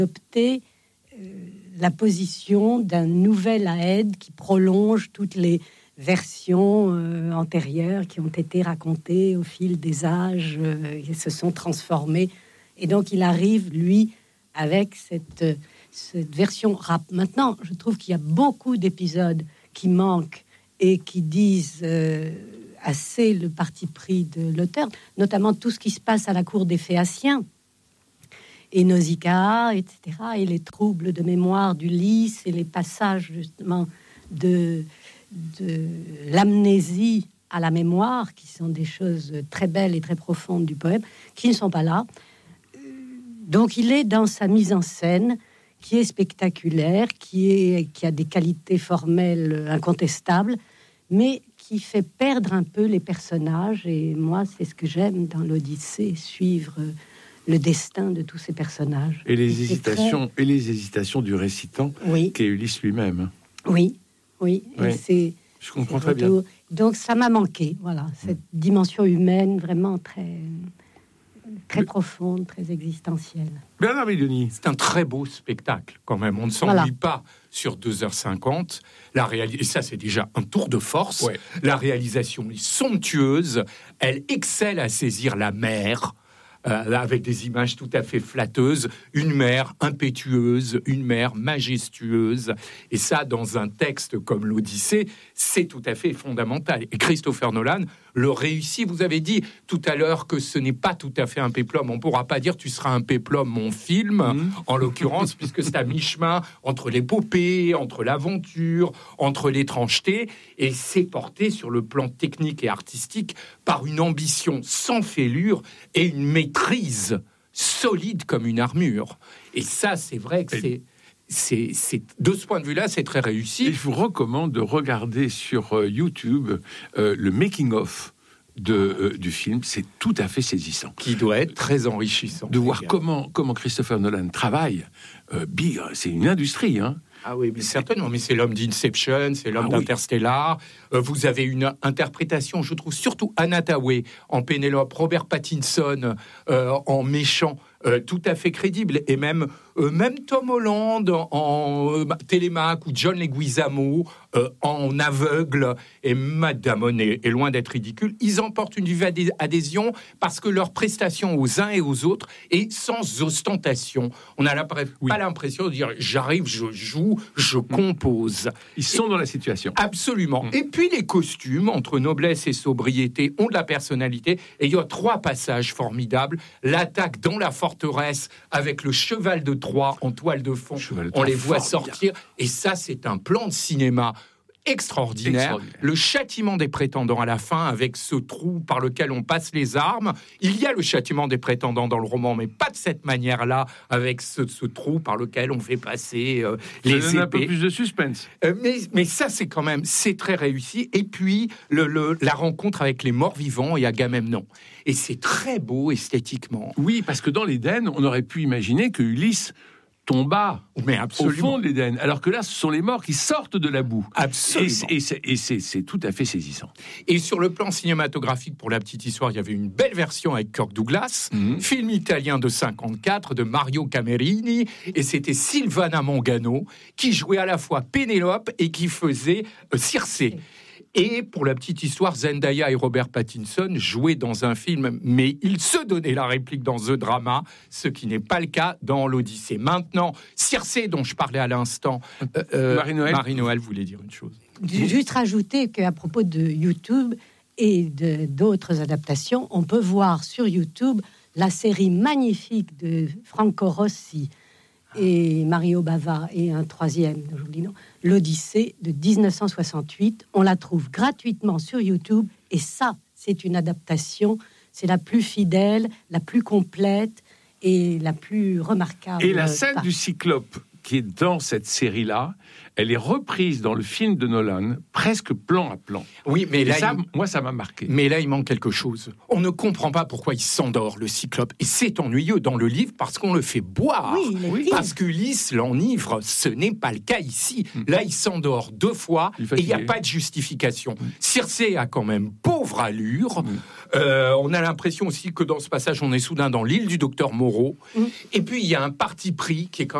adopté la position d'un nouvel Aède qui prolonge toutes les versions antérieures qui ont été racontées au fil des âges, qui se sont transformées. Et donc, il arrive, lui, avec cette version rap. Maintenant, je trouve qu'il y a beaucoup d'épisodes qui manquent et qui disent assez le parti pris de l'auteur, notamment tout ce qui se passe à la cour des Phéaciens, et Nausicaa, etc., et les troubles de mémoire d'Ulysse, et les passages, justement, de l'amnésie à la mémoire, qui sont des choses très belles et très profondes du poème, qui ne sont pas là. Donc, il est dans sa mise en scène, qui est spectaculaire, qui a des qualités formelles incontestables, mais qui fait perdre un peu les personnages. Et moi, c'est ce que j'aime dans l'Odyssée, suivre le destin de tous ces personnages. Et les hésitations du récitant, oui, qu'est Ulysse lui-même. Oui. Oui. Et je comprends très bien. Donc ça m'a manqué, voilà, cette dimension humaine vraiment très profonde, très existentielle. Bernard Mélioni. C'est un très beau spectacle, quand même. On ne s'ennuie pas sur 2h50. Et ça, c'est déjà un tour de force. Ouais. La réalisation est somptueuse. Elle excelle à saisir la mer. Avec des images tout à fait flatteuses, une mer impétueuse, une mer majestueuse, et ça, dans un texte comme l'Odyssée, c'est tout à fait fondamental. Et Christopher Nolan le réussit. Vous avez dit tout à l'heure que ce n'est pas tout à fait un péplum. On ne pourra pas dire tu seras un péplum, mon film, en l'occurrence, puisque c'est à mi-chemin entre l'épopée, entre l'aventure, entre l'étrangeté, et c'est porté sur le plan technique et artistique par une ambition sans fêlure et une maîtrise solide comme une armure. Et ça, c'est vrai que c'est de ce point de vue-là, c'est très réussi. Et je vous recommande de regarder sur YouTube le making-of du film. C'est tout à fait saisissant. Qui doit être très enrichissant. De voir comment Christopher Nolan travaille. C'est une industrie, hein. Ah oui, mais certainement. Mais c'est l'homme d'Inception, c'est l'homme d'Interstellar. Vous avez une interprétation, je trouve, surtout Anna Hathaway en Pénélope, Robert Pattinson en méchant, tout à fait crédible. Et même Tom Holland en Télémaque ou John Leguizamo en aveugle. Et Matt Damon est loin d'être ridicule. Ils emportent une vive adhésion parce que leur prestation aux uns et aux autres est sans ostentation. On n'a pas l'impression de dire j'arrive, je joue, je compose. Ils sont dans la situation. Absolument. Et puis les costumes, entre noblesse et sobriété, ont de la personnalité. Et il y a 3 passages formidables. L'attaque dans la forteresse avec le cheval de Troie en toile de fond. On les voit sortir. Et ça, c'est un plan de cinéma extraordinaire. Le châtiment des prétendants à la fin, avec ce trou par lequel on passe les armes. Il y a le châtiment des prétendants dans le roman, mais pas de cette manière-là, avec ce trou par lequel on fait passer les épées. Un peu plus de suspense. Mais ça, c'est très réussi. Et puis, la rencontre avec les morts vivants et Agamemnon. Et c'est très beau esthétiquement. Oui, parce que dans l'Éden, on aurait pu imaginer que Ulysse tomba au fond de l'Éden, alors que là, ce sont les morts qui sortent de la boue. Absolument. Et c'est tout à fait saisissant. Et sur le plan cinématographique, pour la petite histoire, il y avait une belle version avec Kirk Douglas, film italien de 54 de Mario Camerini, et c'était Silvana Mangano qui jouait à la fois Pénélope et qui faisait Circé. Et pour la petite histoire, Zendaya et Robert Pattinson jouaient dans un film, mais ils se donnaient la réplique dans The Drama, ce qui n'est pas le cas dans l'Odyssée. Maintenant, Circé, dont je parlais à l'instant, Marie-Noël voulait dire une chose. Juste rajouter qu'à propos de YouTube et d'autres adaptations, on peut voir sur YouTube la série magnifique de Franco Rossi et Mario Bava et un troisième, j'oublie le nom, l'Odyssée de 1968. On la trouve gratuitement sur YouTube et ça, c'est une adaptation, c'est la plus fidèle, la plus complète et la plus remarquable. Et la scène du Cyclope qui est dans cette série-là, elle est reprise dans le film de Nolan, presque plan à plan. Oui, mais là, moi, ça m'a marqué. Mais là, il manque quelque chose. On ne comprend pas pourquoi il s'endort, le Cyclope. Et c'est ennuyeux dans le livre parce qu'on le fait boire. Oui, parce qu'Ulysse l'enivre. Ce n'est pas le cas ici. Là, il s'endort 2 fois et il n'y a pas de justification. Circé a quand même pauvre allure. On a l'impression aussi que dans ce passage, on est soudain dans l'île du docteur Moreau. Et puis, il y a un parti pris qui est quand